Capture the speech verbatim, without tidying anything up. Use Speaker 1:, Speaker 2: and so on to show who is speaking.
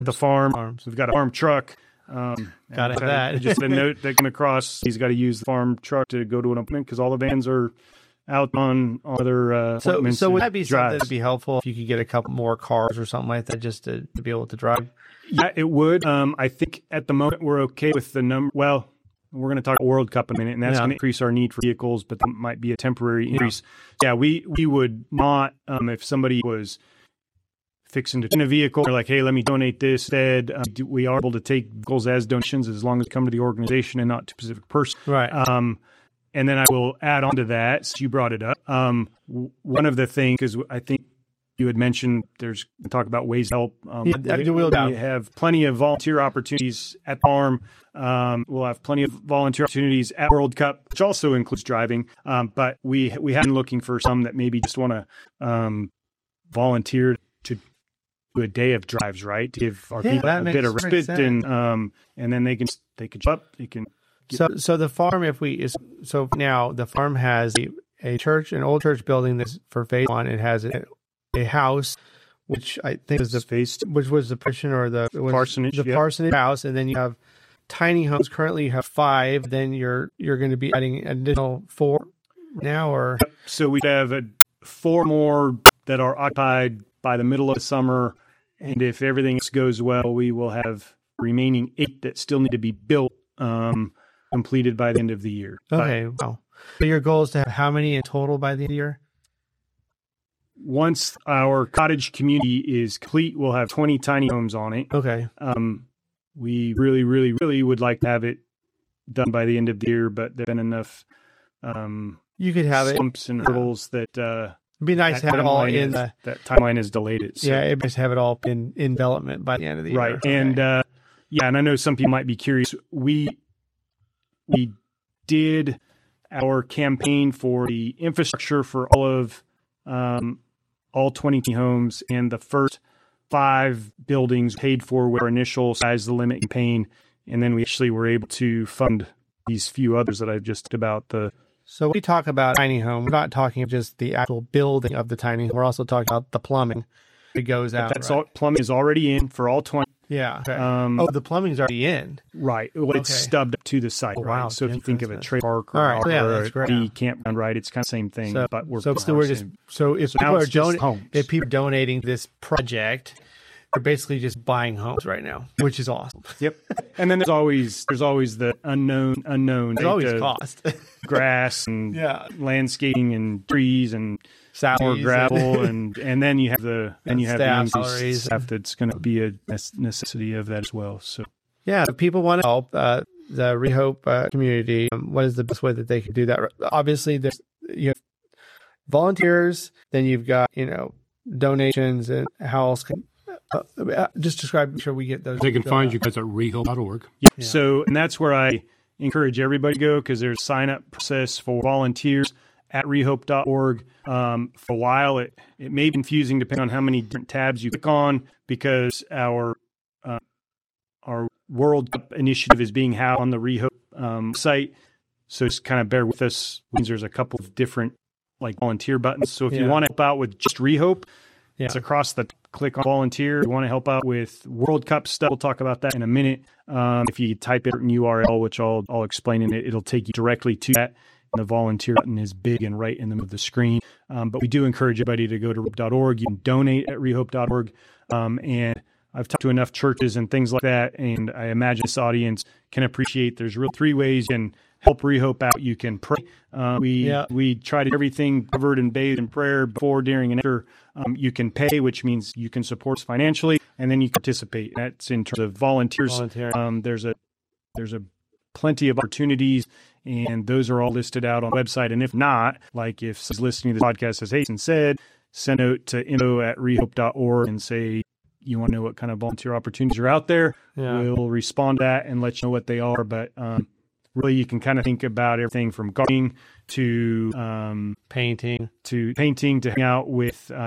Speaker 1: the farm. So we've got a farm truck. Um,
Speaker 2: got it. That
Speaker 1: just a note that came across. He's got to use the farm truck to go to an appointment because all the vans are out on other uh,
Speaker 2: so
Speaker 1: appointments.
Speaker 2: So would that be something
Speaker 1: drives.
Speaker 2: that'd be helpful if you could get a couple more cars or something like that just to, to be able to drive?
Speaker 1: Yeah, it would. Um, I think at the moment we're okay with the number. Well, we're going to talk World Cup in a minute, and that's
Speaker 2: Yeah.
Speaker 1: going to increase our need for vehicles, but that might be a temporary increase. Yeah, yeah we we would not um, if somebody was fixing to in a vehicle, they're like, hey, let me donate this instead. Um, we are able to take vehicles as donations as long as they come to the organization and not to a specific person.
Speaker 2: Right.
Speaker 1: Um, and then I will add on to that, since you brought it up. Um, w- one of the things, because I think you had mentioned there's talk about ways to help. Um,
Speaker 2: Yeah,
Speaker 1: we,
Speaker 2: we'll
Speaker 1: we have plenty of volunteer opportunities at the farm. Um, we'll have plenty of volunteer opportunities at World Cup, which also includes driving. Um, but we we have been looking for some that maybe just want to um, volunteer to do a day of drives, right? To give our
Speaker 2: Yeah,
Speaker 1: people
Speaker 2: that
Speaker 1: a
Speaker 2: makes
Speaker 1: bit of
Speaker 2: perfect
Speaker 1: respite, and
Speaker 2: sense.
Speaker 1: um, and then they can they can jump up, they can. Get,
Speaker 2: So so the farm, if we is so now the farm has a, a church, an old church building that's for phase one. It has a, a house, which I think is the
Speaker 1: phase two.
Speaker 2: which was the prison or the was
Speaker 1: Parsonage,
Speaker 2: the
Speaker 1: yep.
Speaker 2: parsonage house, and then you have tiny homes. Currently, you have five. Then you're you're going to be adding an additional four now, or
Speaker 1: So we have a, four more that are occupied by the middle of the summer, and if everything else goes well, we will have remaining eight that still need to be built, um, completed by the end of the year.
Speaker 2: okay. Wow. So your goal is to have how many in total by the end of the year?
Speaker 1: Once our cottage community is complete, we'll have twenty tiny homes on it.
Speaker 2: Okay.
Speaker 1: Um, we really, really, really would like to have it done by the end of the year, but there've been enough um,
Speaker 2: You could have it.
Speaker 1: slumps and hurdles that uh,
Speaker 2: It'd be nice
Speaker 1: that
Speaker 2: to have it all
Speaker 1: timeline
Speaker 2: in.
Speaker 1: has-
Speaker 2: The,
Speaker 1: that timeline has delayed it. So.
Speaker 2: yeah, it'd be nice to have it all in, in development by the end of the year.
Speaker 1: Right.
Speaker 2: Okay.
Speaker 1: And uh, yeah, and I know some people might be curious. We we did our campaign for the infrastructure for all of um, all twenty homes, and the first five buildings paid for with our initial size the limit campaign, and then we actually were able to fund these few others that I've just talked about. The
Speaker 2: So when we talk about tiny home, we're not talking just the actual building of the tiny home. We're also talking about the plumbing that goes out.
Speaker 1: that's
Speaker 2: right?
Speaker 1: all plumbing is already in for all twenty.
Speaker 2: Yeah. Okay.
Speaker 1: Um,
Speaker 2: oh, the plumbing's already in.
Speaker 1: Right. Well, it's
Speaker 2: Okay.
Speaker 1: stubbed up to the site.
Speaker 2: Oh,
Speaker 1: right.
Speaker 2: wow.
Speaker 1: So if you think of a
Speaker 2: Interesting.
Speaker 1: trailer park or,
Speaker 2: All right. Yeah,
Speaker 1: or
Speaker 2: that's
Speaker 1: a
Speaker 2: great.
Speaker 1: the campground, right? It's kind of the same thing,
Speaker 2: So,
Speaker 1: but we're
Speaker 2: so, so we're just so if
Speaker 1: So
Speaker 2: people
Speaker 1: now
Speaker 2: are
Speaker 1: it's just
Speaker 2: donating,
Speaker 1: homes.
Speaker 2: if people are donating this project, they're basically just buying homes right now, which is awesome.
Speaker 1: Yep. And then there's always there's always the unknown unknown.
Speaker 2: There's
Speaker 1: right?
Speaker 2: always
Speaker 1: The
Speaker 2: cost.
Speaker 1: grass and
Speaker 2: Yeah.
Speaker 1: landscaping and trees and more
Speaker 2: Salaries
Speaker 1: gravel and and then you have the then you have the
Speaker 2: Staff
Speaker 1: increased
Speaker 2: salaries.
Speaker 1: staff that's going to be a necessity of that as well. So
Speaker 2: Yeah, if people want to help uh, the Rehope uh, community, um, what is the best way that they can do that? Obviously, there's you have volunteers, then you've got you know donations, and how else can uh, uh, just describe? Make sure we get those.
Speaker 3: They can find you guys at rehope dot org.
Speaker 1: yeah. So and that's where I encourage everybody to go because there's a sign up process for volunteers at rehope dot org. Um, for a while, it, it may be confusing depending on how many different tabs you click on because our uh, our World Cup initiative is being housed on the Rehope um, site. So just kind of bear with us. Means there's a couple of different like volunteer buttons. So if
Speaker 2: Yeah.
Speaker 1: you want to help out with just Rehope,
Speaker 2: Yeah.
Speaker 1: it's across the click on volunteer. If you want to help out with World Cup stuff, we'll talk about that in a minute. Um, if you type in a U R L, which I'll, I'll explain in it, it'll take you directly to that. And the volunteer button is big and right in the middle of the screen. Um, but we do encourage everybody to go to rehope dot org. You can donate at rehope dot org. Um, and I've talked to enough churches and things like that, and I imagine this audience can appreciate there's real three ways you can help Rehope out. You can pray. Uh, we
Speaker 2: Yeah.
Speaker 1: we try to do everything covered and bathed in prayer before, during, and after. Um, you can pay, which means you can support us financially, and then you participate. That's in terms of volunteers.
Speaker 2: Volunteer.
Speaker 1: Um, there's a there's a plenty of opportunities, and those are all listed out on the website. And if not, like if someone's listening to the podcast says, hey, and said, send a note to info at rehope dot org and say, you want to know what kind of volunteer opportunities are out there.
Speaker 2: Yeah.
Speaker 1: We'll respond to that and let you know what they are. But um, really, you can kind of think about everything from gardening to um,
Speaker 2: Painting.
Speaker 1: to painting to hang out with uh,